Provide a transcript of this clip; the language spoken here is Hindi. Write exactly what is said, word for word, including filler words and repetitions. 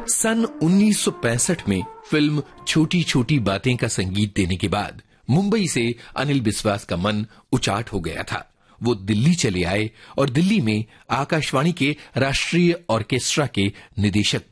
सन उन्नीस सौ पैंसठ में फिल्म छोटी छोटी बातें का संगीत देने के बाद मुंबई से अनिल बिस्वास का मन उचाट हो गया था। वो दिल्ली चले आए और दिल्ली में आकाशवाणी के राष्ट्रीय ऑर्केस्ट्रा के निदेशक